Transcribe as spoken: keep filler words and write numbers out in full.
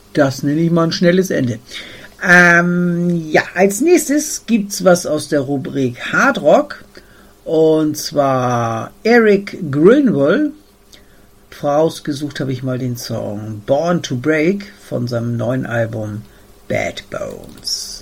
Das nenne ich mal ein schnelles Ende. Ähm, ja, als nächstes gibt's was aus der Rubrik Hard Rock. Und zwar Eric Greenwell. Vorausgesucht habe ich mal den Song Born to Break von seinem neuen Album Bad Bones.